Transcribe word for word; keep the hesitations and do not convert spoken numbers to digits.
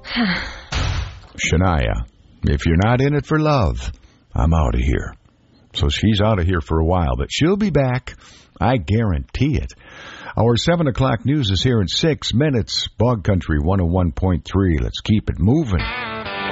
Shania, if you're not in it for love, I'm out of here. So she's out of here for a while, but she'll be back. I guarantee it. Our seven o'clock news is here in six minutes. Bog Country one oh one point three. Let's keep it moving.